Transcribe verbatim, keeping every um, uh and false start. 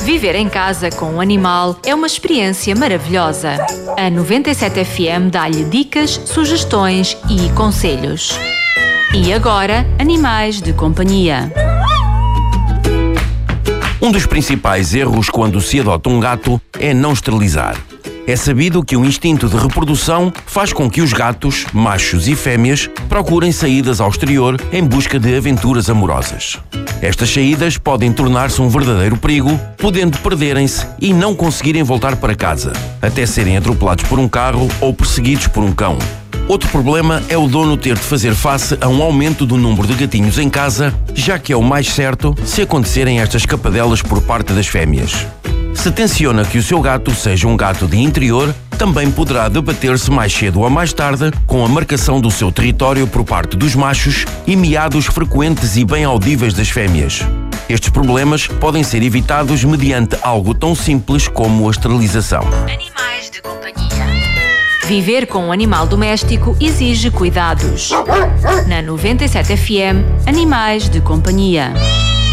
Viver em casa com um animal é uma experiência maravilhosa. A noventa e sete F M dá-lhe dicas, sugestões e conselhos. E agora, Animais de Companhia. Um dos principais erros quando se adota um gato é não esterilizar. É sabido que o instinto de reprodução faz com que os gatos, machos e fêmeas, procurem saídas ao exterior em busca de aventuras amorosas. Estas saídas podem tornar-se um verdadeiro perigo, podendo perderem-se e não conseguirem voltar para casa, até serem atropelados por um carro ou perseguidos por um cão. Outro problema é o dono ter de fazer face a um aumento do número de gatinhos em casa, já que é o mais certo se acontecerem estas escapadelas por parte das fêmeas. Se tenciona que o seu gato seja um gato de interior, também poderá debater-se mais cedo ou mais tarde com a marcação do seu território por parte dos machos e miados frequentes e bem audíveis das fêmeas. Estes problemas podem ser evitados mediante algo tão simples como a esterilização. Animais de Companhia. Viver com um animal doméstico exige cuidados. Na noventa e sete F M, Animais de Companhia.